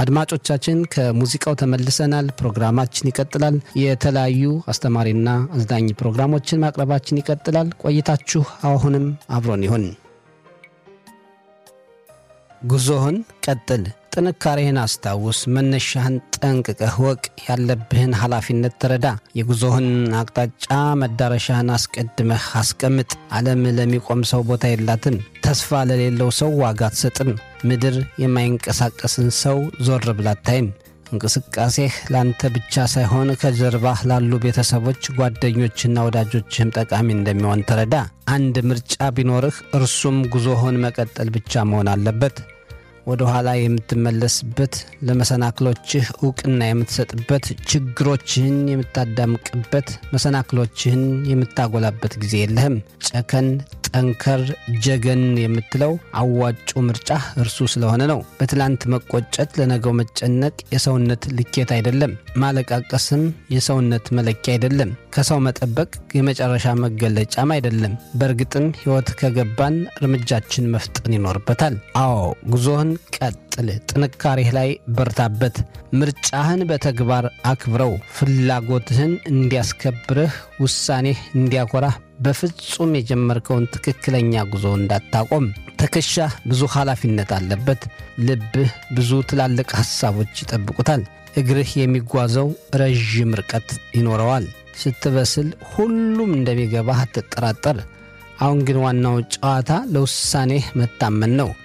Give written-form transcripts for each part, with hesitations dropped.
አድማጮቻችን ከሙዚቃው ተመልሰናል። ፕሮግራማችን ይቀጥላል። የተለያዩ አስተማሪና አዝናኝ ፕሮግራሞችን ማቅረባችን ይቀጥላል። ቆይታችሁ አሁንም አብሮን ይሁን። ጉዞህን ቀጥል፣ ጥንካሬህን አስታውስ፣ መነሻህን ጠንቅቀህ ወቅ፣ ያለብህን ኃላፊነት ተረዳ። የጉዞህን አቅጣጫ መዳረሻህን አስቀድመህ አስቀምጥ። ዓለም ለሚቆም ሰው ቦታ የላትም። ተስፋ ለሌለው ሰው ዋጋ አትሰጥም። ምድር የማይንቀሳቀስን ሰው ዞር ብላ አታይም። እንቅስቃሴህ ላንተ ብቻ ሳይሆን ከጀርባህ ላሉ ቤተሰቦች፣ ጓደኞችና ወዳጆችህም ጠቃሚ እንደሚሆን ተረዳ። አንድ ምርጫ ቢኖርህ እርሱም ጉዞህን መቀጠል ብቻ መሆን አለበት። ወደ ኋላ የምትመለስበት፣ ለመሰናክሎችህ ዕውቅና የምትሰጥበት፣ ችግሮችህን የምታዳምቅበት፣ መሰናክሎችህን የምታጎላበት ጊዜ የለህም። ጨከን፣ ጠንከር፣ ጀገን የምትለው አዋጩ ምርጫ እርሱ ስለሆነ ነው። በትላንት መቆጨት፣ ለነገው መጨነቅ የሰውነት ልኬት አይደለም። ማለቃቀስም የሰውነት መለኪያ አይደለም። ከሰው መጠበቅ የመጨረሻ መገለጫም አይደለም። በእርግጥም ሕይወት ከገባን እርምጃችን መፍጠን ይኖርበታል። አዎ፣ ጉዞህን ቀጥል፣ ጥንካሬህ ላይ በርታበት። ምርጫህን በተግባር አክብረው። ፍላጎትህን እንዲያስከብርህ፣ ውሳኔህ እንዲያኮራህ በፍጹም የጀመርከውን ትክክለኛ ጉዞ እንዳታቆም። ትከሻህ ብዙ ኃላፊነት አለበት። ልብህ ብዙ ትላልቅ ሐሳቦች ይጠብቁታል። እግርህ የሚጓዘው ረዥም ርቀት ይኖረዋል። ስትበስል ሁሉም እንደሚገባህ አትጠራጠር። አሁን ግን ዋናው ጨዋታ ለውሳኔህ መታመን ነው።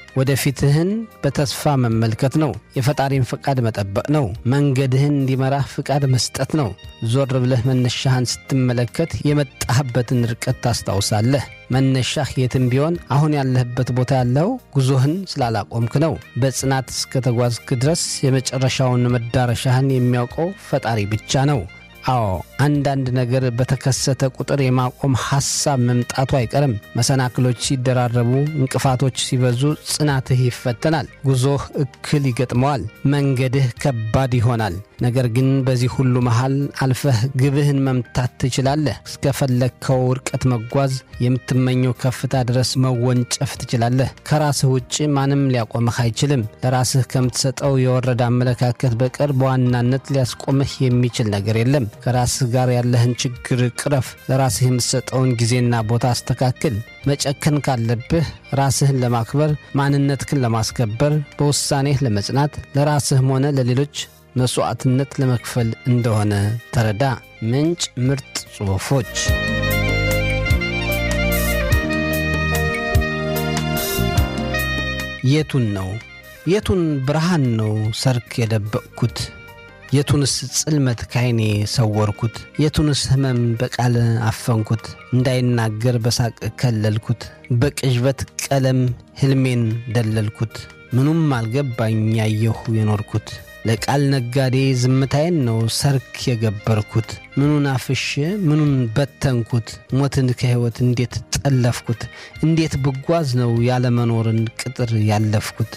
ወደፊትህን በተስፋ መመልከት ነው። የፈጣሪን ፍቃድ መጠበቅ ነው። መንገድህን እንዲመራህ ፍቃድ መስጠት ነው። ዞር ብለህ መነሻህን ስትመለከት የመጣህበትን ርቀት ታስታውሳለህ። መነሻህ የትም ቢሆን አሁን ያለህበት ቦታ ያለው ጉዞህን ስላላቆምክ ነው። በጽናት እስከተጓዝክ ድረስ የመጨረሻውን መዳረሻህን የሚያውቀው ፈጣሪ ብቻ ነው። አዎ፣ አንዳንድ ነገር በተከሰተ ቁጥር የማቆም ሐሳብ መምጣቱ አይቀርም። መሰናክሎች ሲደራረቡ፣ እንቅፋቶች ሲበዙ ጽናትህ ይፈተናል። ጉዞህ እክል ይገጥመዋል። መንገድህ ከባድ ይሆናል። ነገር ግን በዚህ ሁሉ መሃል አልፈህ ግብህን መምታት ትችላለህ። እስከፈለግከው ርቀት መጓዝ፣ የምትመኘው ከፍታ ድረስ መወንጨፍ ትችላለህ። ከራስህ ውጭ ማንም ሊያቆምህ አይችልም። ለራስህ ከምትሰጠው የወረደ አመለካከት በቀር በዋናነት ሊያስቆምህ የሚችል ነገር የለም። ከራስህ ጋር ያለህን ችግር ቅረፍ። ለራስህ የምትሰጠውን ጊዜና ቦታ አስተካክል። መጨከን ካለብህ ራስህን ለማክበር፣ ማንነትህን ለማስከበር፣ በውሳኔህ ለመጽናት፣ ለራስህም ሆነ ለሌሎች መስዋዕትነት ለመክፈል እንደሆነ ተረዳ። ምንጭ ምርጥ ጽሑፎች። የቱን ብርሃን ነው ሰርክ የደበቅኩት? የቱንስ ጽልመት ካይኔ ሰወርኩት? የቱንስ ህመም በቃል አፈንኩት? እንዳይናገር በሳቅ ከለልኩት፣ በቅዥበት ቀለም ህልሜን ደለልኩት። ምኑም አልገባኝ ያየሁ የኖርኩት፣ ለቃል ነጋዴ ዝምታዬን ነው ሰርክ የገበርኩት። ምኑን አፍሼ ምኑን በተንኩት? ሞትን ከሕይወት እንዴት ጠለፍኩት? እንዴት ብጓዝ ነው ያለመኖርን ቅጥር ያለፍኩት?